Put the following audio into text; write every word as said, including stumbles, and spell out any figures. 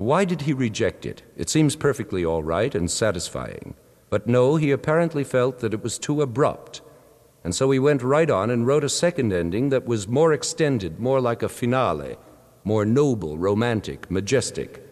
Why did he reject it? It seems perfectly all right and satisfying. But no, he apparently felt that it was too abrupt. And so he went right on and wrote a second ending that was more extended, more like a finale, more noble, romantic, majestic.